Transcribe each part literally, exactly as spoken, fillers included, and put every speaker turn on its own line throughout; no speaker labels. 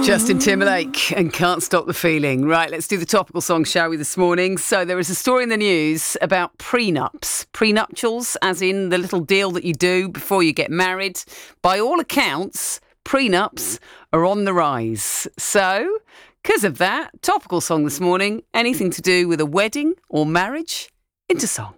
Justin Timberlake and Can't Stop the Feeling. Right, let's do the topical song, shall we, this morning? So there is a story in the news about prenups. Prenuptials, as in the little deal that you do before you get married. By all accounts, prenups are on the rise. So, because of that, topical song this morning, anything to do with a wedding or marriage, into song.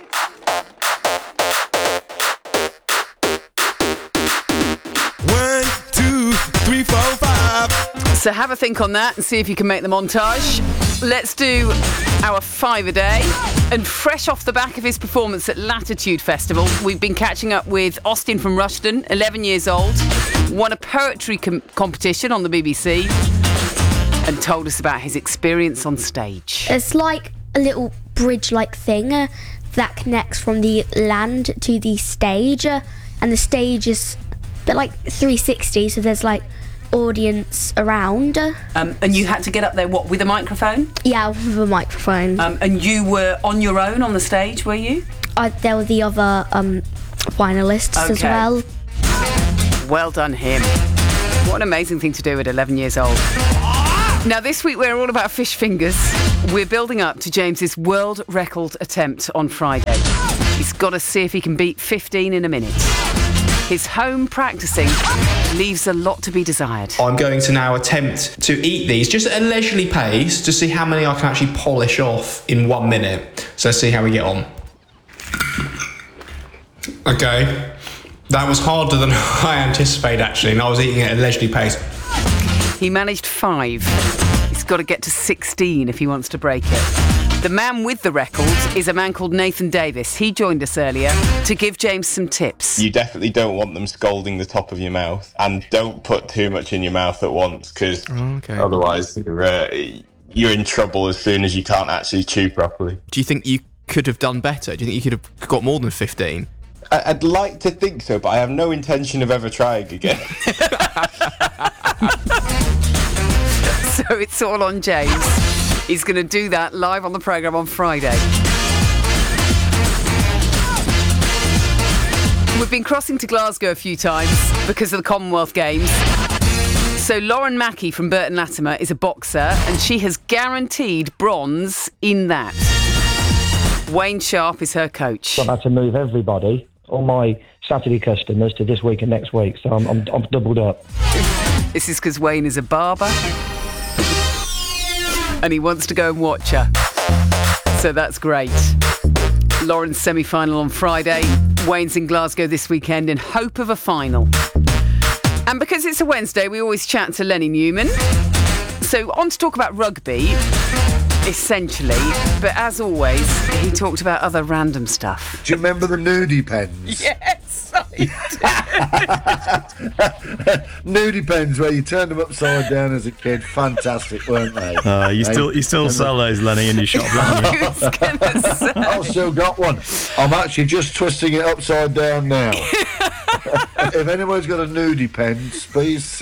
One, two, three, four, five.
So have a think on that and see if you can make the montage. Let's do our five a day. And fresh off the back of his performance at Latitude Festival, we've been catching up with Austin from Rushden, eleven years old, won a poetry com- competition on the B B C and told us about his experience on stage.
It's like a little bridge-like thing uh, that connects from the land to the stage, uh, and the stage is a bit like three sixty, so there's like audience around.
Um, and you had to get up there, what, with a microphone?
Yeah, with a microphone.
Um, and you were on your own on the stage, were you?
I, there were the other um, finalists as
Okay.
well.
Well done, him. What an amazing thing to do at eleven years old. Now, this week we're all about fish fingers. We're building up to James's world record attempt on Friday. He's got to see if he can beat fifteen in a minute. His home practicing leaves a lot to be desired.
I'm going to now attempt to eat these just at a leisurely pace to see how many I can actually polish off in one minute. So let's see how we get on. Okay, that was harder than I anticipated actually, and I was eating at a leisurely pace.
He managed five. He's got to get to sixteen if he wants to break it. The man with the record is a man called Nathan Davis. He joined us earlier to give James some tips.
You definitely don't want them scalding the top of your mouth, and don't put too much in your mouth at once, because
Okay.
otherwise you're, uh, you're in trouble as soon as you can't actually chew properly.
Do you think you could have done better? Do you think you could have got more than fifteen?
I- I'd like to think so, but I have no intention of ever trying again.
So it's all on James. He's going to do that live on the programme on Friday. We've been crossing to Glasgow a few times because of the Commonwealth Games. So Lauren Mackey from Burton Latimer is a boxer, and she has guaranteed bronze in that. Wayne Sharp is her coach.
I've had to move everybody, all my Saturday customers, to this week and next week, so I'm, I'm, I'm doubled up.
This is because Wayne is a barber and he wants to go and watch her. So that's great. Lauren's semi-final on Friday. Wayne's in Glasgow this weekend in hope of a final. And because it's a Wednesday, we always chat to Lenny Newman. So on to talk about rugby, essentially. But as always, he talked about other random stuff.
Do you remember the nudie pens?
Yes, I do.
Nudie pens where you turned them upside down as a kid. Fantastic, weren't they?
Uh, you still you still sell those, Lenny, in your shop, don't you?
I was gonna say.
I've still got one. I'm actually just twisting it upside down now. If anyone's got a nudie pens, please